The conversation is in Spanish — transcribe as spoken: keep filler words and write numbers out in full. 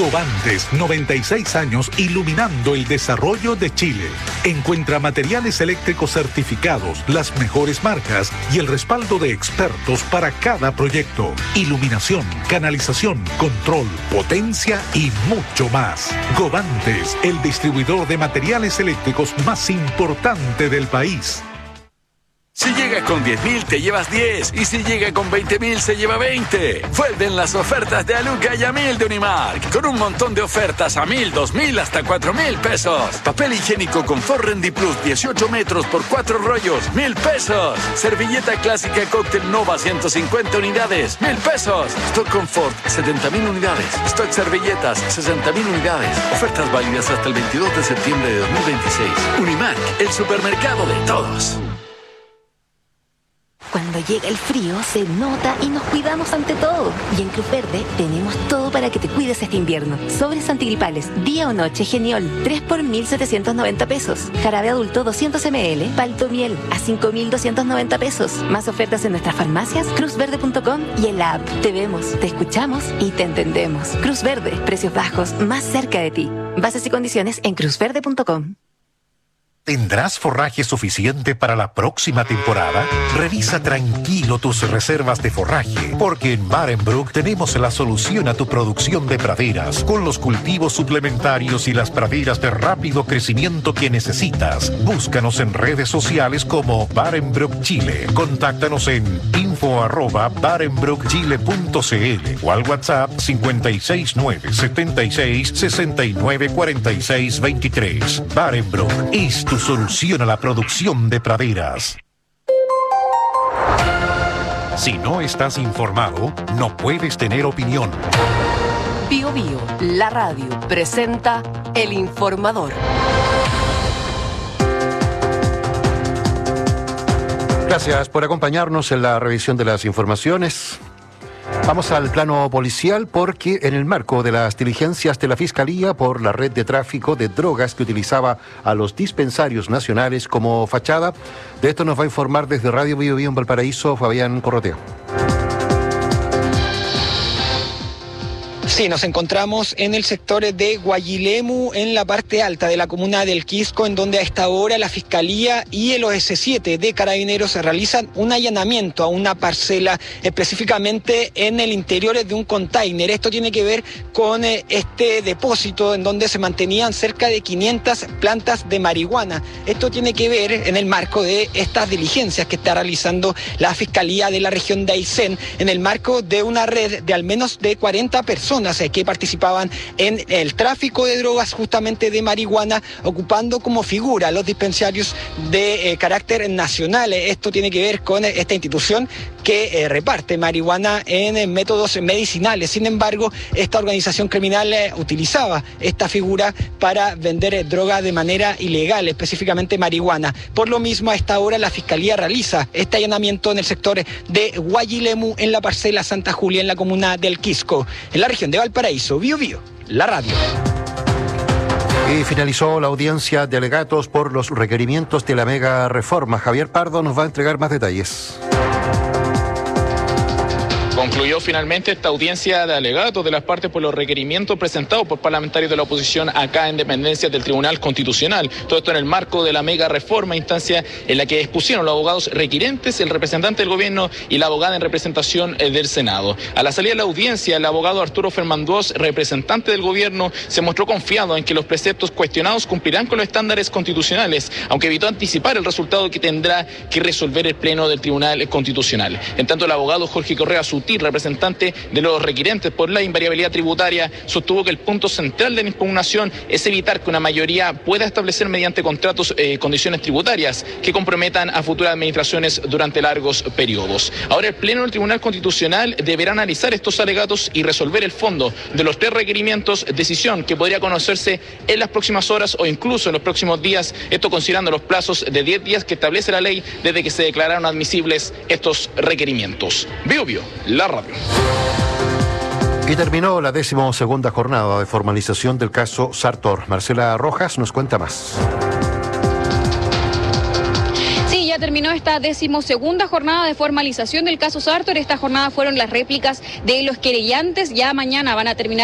Govantes, noventa y seis años iluminando el desarrollo de Chile. Encuentra materiales eléctricos certificados, las mejores marcas y el respaldo de expertos para cada proyecto. Iluminación, canalización, control, potencia y mucho más. Govantes, el distribuidor de materiales eléctricos más importante del país. Si llega con diez mil, te llevas diez. Y si llega con veinte mil, se lleva veinte. Vuelven las ofertas de Aluca y a mil de Unimark. Con un montón de ofertas a mil, dos mil, hasta cuatro mil pesos. Papel higiénico Confort Rendi Plus, dieciocho metros por cuatro rollos, mil pesos. Servilleta clásica Cóctel Nova, ciento cincuenta unidades, mil pesos. Stock Confort, setenta mil unidades. Stock Servilletas, sesenta mil unidades. Ofertas válidas hasta el veintidós de septiembre de dos mil veintiséis. Unimark, el supermercado de todos. Cuando llega el frío, se nota y nos cuidamos ante todo. Y en Cruz Verde tenemos todo para que te cuides este invierno. Sobres antigripales, día o noche Geniol, tres por mil setecientos noventa pesos. Jarabe adulto doscientos mililitros, Palto Miel a cinco mil doscientos noventa pesos. Más ofertas en nuestras farmacias, cruz verde punto com y en la app. Te vemos, te escuchamos y te entendemos. Cruz Verde, precios bajos, más cerca de ti. Bases y condiciones en cruz verde punto com. ¿Tendrás forraje suficiente para la próxima temporada? Revisa tranquilo tus reservas de forraje, porque en Barenbrook tenemos la solución a tu producción de praderas, con los cultivos suplementarios y las praderas de rápido crecimiento que necesitas. Búscanos en redes sociales como Barenbrook Chile. Contáctanos en info arroba barenbrook chile punto c l o al WhatsApp cincuenta y seis nueve setenta y seis sesenta y nueve cuarenta y seis veintitrés. Barenbrook es tu solución a la producción de praderas. Si no estás informado, no puedes tener opinión. Bio Bio, la radio, presenta El Informador. Gracias por acompañarnos en la revisión de las informaciones. Vamos al plano policial porque en el marco de las diligencias de la Fiscalía por la red de tráfico de drogas que utilizaba a los dispensarios nacionales como fachada, de esto nos va a informar desde Radio Bio Bio en Valparaíso, Fabián Corroteo. Sí, nos encontramos en el sector de Guayilemu, en la parte alta de la comuna del Quisco, en donde a esta hora la Fiscalía y el O S siete de Carabineros realizan un allanamiento a una parcela, específicamente en el interior de un container. Esto tiene que ver con este depósito en donde se mantenían cerca de quinientas plantas de marihuana. Esto tiene que ver en el marco de estas diligencias que está realizando la Fiscalía de la región de Aysén, en el marco de una red de al menos de cuarenta personas que participaban en el tráfico de drogas, justamente de marihuana, ocupando como figura los dispensarios de eh, carácter nacional. Esto tiene que ver con esta institución que eh, reparte marihuana en eh, métodos medicinales. Sin embargo, esta organización criminal eh, utilizaba esta figura para vender eh, droga de manera ilegal, específicamente marihuana. Por lo mismo, a esta hora la Fiscalía realiza este allanamiento en el sector de Guayilemu, en la parcela Santa Julia, en la comuna del Quisco, en la región de Valparaíso. Bio Bio, la radio. Y finalizó la audiencia de alegatos por los requerimientos de la mega reforma. Javier Pardo nos va a entregar más detalles. Concluyó finalmente esta audiencia de alegatos de las partes por los requerimientos presentados por parlamentarios de la oposición acá en dependencias del Tribunal Constitucional. Todo esto en el marco de la mega reforma, instancia en la que expusieron los abogados requirentes, el representante del gobierno y la abogada en representación del Senado. A la salida de la audiencia, el abogado Arturo Fernández, representante del gobierno, se mostró confiado en que los preceptos cuestionados cumplirán con los estándares constitucionales, aunque evitó anticipar el resultado que tendrá que resolver el Pleno del Tribunal Constitucional. En tanto, el abogado Jorge Correa Sutil, representante de los requirentes por la invariabilidad tributaria, sostuvo que el punto central de la impugnación es evitar que una mayoría pueda establecer mediante contratos eh, condiciones tributarias que comprometan a futuras administraciones durante largos periodos. Ahora el Pleno del Tribunal Constitucional deberá analizar estos alegatos y resolver el fondo de los tres requerimientos, decisión que podría conocerse en las próximas horas o incluso en los próximos días, esto considerando los plazos de diez días que establece la ley desde que se declararon admisibles estos requerimientos. Bio Bio, la radio. Y terminó la decimosegunda jornada de formalización del caso Sartor. Marcela Rojas nos cuenta más. Sí, ya terminó esta decimosegunda jornada de formalización del caso Sartor. Esta jornada fueron las réplicas de los querellantes. Ya mañana van a terminar